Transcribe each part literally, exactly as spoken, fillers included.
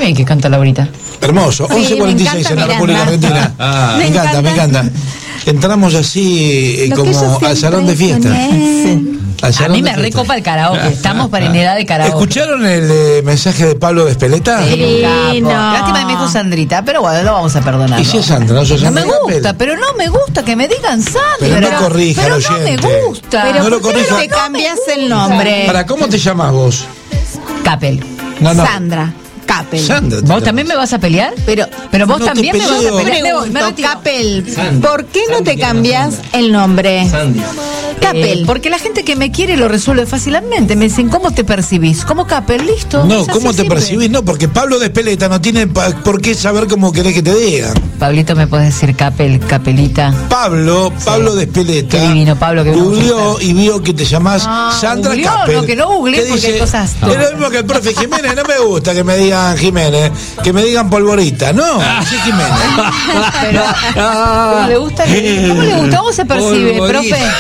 bien que canta Laurita. Hermoso, Sí, once cuarenta y seis en la República Argentina. Ah. Me, Me encanta, encanta. me encanta. Entramos así eh, Lo que yo como al siempre salón de fiesta. soñé. Al A salón mí de me fiesta. recopa el karaoke. Estamos para en edad de karaoke. ¿Escucharon el eh, mensaje de Pablo de Espeleta? Sí, un capo. Divino. Lástima que me dijo Sandrita, pero bueno, lo vamos a perdonar. Y si es Sandra, no sos No Sandra me gusta, Capel. pero no me gusta que me digan Sandra. Pero no corrija pero al no me oyente. gusta. Pero No lo ¿por qué corrija. no te cambias el nombre? ¿Para cómo te llamas vos? Capel. No, no. Sandra Capel. Sandra. te ¿Vos llamas. también me vas a pelear? Pero, Pero vos No te también me vas a peleo. pelear. Me voy, me pregunto, retiro. Capel, Sandy. ¿por qué no te Sandy, cambias Sandy. el nombre? Sandy. Capel. Eh, porque la gente que me quiere lo resuelve fácilmente. Me dicen, ¿cómo te percibís? ¿Cómo Capel? Listo. No, Es así ¿cómo te simple. percibís? No, porque Pablo de Espeleta no tiene pa- por qué saber cómo querés que te digan. Pablito, ¿me puedes decir Capel, Capelita? Pablo, Pablo de Espeleta. Qué divino, Pablo, que vino a googleó buscar. y vio que te llamás Ah, Sandra googleó, Capel. no, que no googleé ¿Qué porque hay cosas- Es lo mismo que el profe Jiménez, no me gusta que me digan Jiménez, que me digan Polvorita, no, sí Jiménez. Pero, ¿cómo le gusta? que- ¿Cómo le gusta? ¿Cómo se percibe, Polvorita. profe?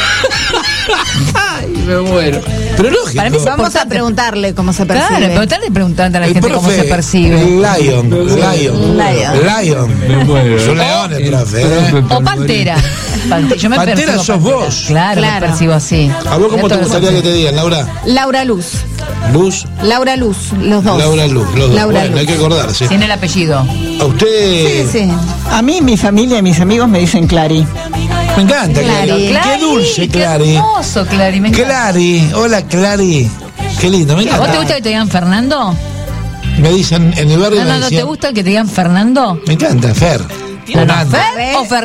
Ay, me muero. Pero lógico. Para mí es Vamos a importante. preguntarle cómo se Claro, percibe. preguntarle preguntando a la El gente cómo profe se percibe. Lion, Lion, Lion. Lion. Me muero. Es un león el profe, ¿eh? O Pantera. Pante- yo me Pantera percibo sos Pantera. vos. Claro, Claro. me percibo así. ¿A vos cómo te Esto- gustaría que te digan, Laura? Laura Luz. Luz, Laura Luz, los dos. Laura Luz, los dos. Laura Bueno, Luz. hay que acordarse. Tiene el apellido. A usted Sí, sí. A mí, mi familia y mis amigos me dicen Clary. me encanta, Clary. Clary. Qué dulce, qué Clary. hermoso, Clary. Me encanta. Clary, hola Clary. Qué lindo, me ¿A vos te encanta. gusta que te digan Fernando? Me dicen en el barrio No, me no, no, ¿te decían- gusta que te digan Fernando? Me encanta, Fer. No, no, Fernando. ¿Fer o Fernando?